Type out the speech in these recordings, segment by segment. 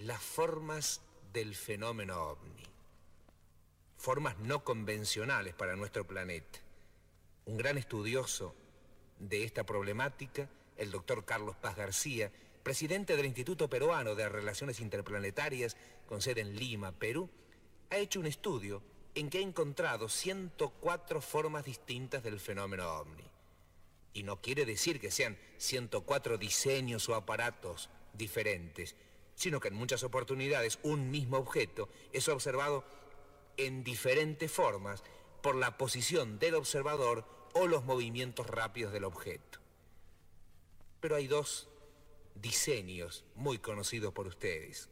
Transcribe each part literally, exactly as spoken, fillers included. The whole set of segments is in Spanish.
las formas del fenómeno ovni. Formas no convencionales para nuestro planeta. Un gran estudioso de esta problemática, el doctor Carlos Paz García, presidente del Instituto Peruano de Relaciones Interplanetarias, con sede en Lima, Perú, ha hecho un estudio en que ha encontrado ciento cuatro formas distintas del fenómeno ovni. Y no quiere decir que sean ciento cuatro diseños o aparatos diferentes, sino que en muchas oportunidades un mismo objeto es observado en diferentes formas por la posición del observador o los movimientos rápidos del objeto. Pero hay dos diseños muy conocidos por ustedes.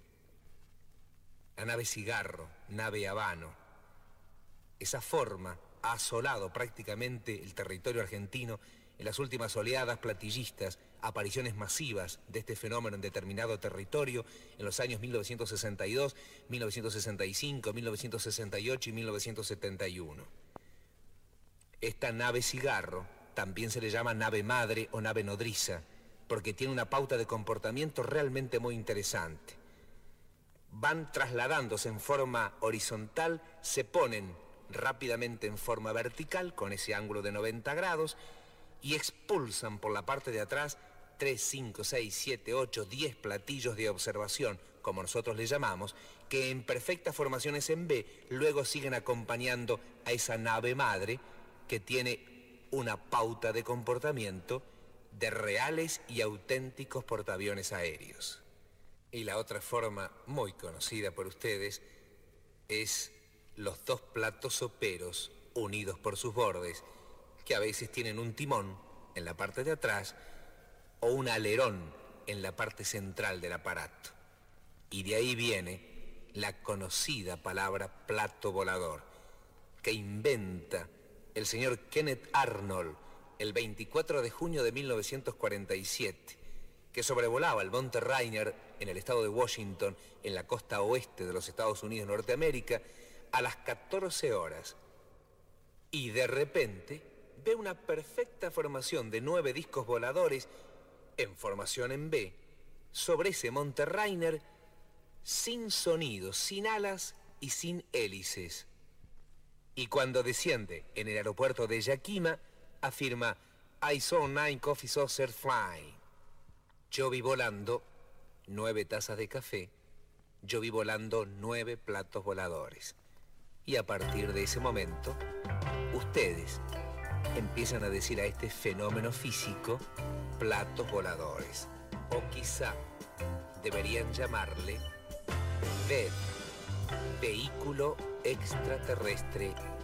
La nave Cigarro, nave Habano. Esa forma ha asolado prácticamente el territorio argentino en las últimas oleadas platillistas, apariciones masivas de este fenómeno en determinado territorio en los años mil novecientos sesenta y dos, mil novecientos sesenta y cinco, mil novecientos sesenta y ocho y mil novecientos setenta y uno. Esta nave Cigarro también se le llama nave madre o nave nodriza, porque tiene una pauta de comportamiento realmente muy interesante. Van trasladándose en forma horizontal, se ponen rápidamente en forma vertical con ese ángulo de noventa grados y expulsan por la parte de atrás tres, cinco, seis, siete, ocho, diez platillos de observación, como nosotros le llamamos, que en perfectas formaciones en V luego siguen acompañando a esa nave madre que tiene una pauta de comportamiento de reales y auténticos portaaviones aéreos. Y la otra forma muy conocida por ustedes es los dos platos soperos unidos por sus bordes, que a veces tienen un timón en la parte de atrás o un alerón en la parte central del aparato. Y de ahí viene la conocida palabra plato volador, que inventa el señor Kenneth Arnold el veinticuatro de junio de mil novecientos cuarenta y siete, que sobrevolaba el Monte Rainier en el estado de Washington, en la costa oeste de los Estados Unidos de Norteamérica, a las catorce horas. Y de repente ve una perfecta formación de nueve discos voladores en formación en V sobre ese Monte Rainier, sin sonido, sin alas y sin hélices. Y cuando desciende en el aeropuerto de Yakima, afirma: I saw nine coffee saucers fly. Yo vi volando nueve tazas de café, yo vi volando nueve platos voladores. Y a partir de ese momento, ustedes empiezan a decir a este fenómeno físico platos voladores. O quizá deberían llamarle V E D, vehículo extraterrestre